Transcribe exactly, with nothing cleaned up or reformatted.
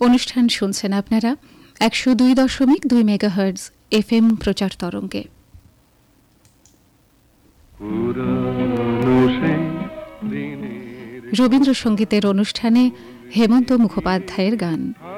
অনুষ্ঠান শুনছেন আপনারা একশো দুই দশমিক দুই মেগাহার্জ এফ এম প্রচার তরঙ্গে। রবীন্দ্রসঙ্গীতের অনুষ্ঠানে হেমন্ত মুখোপাধ্যায়ের গান।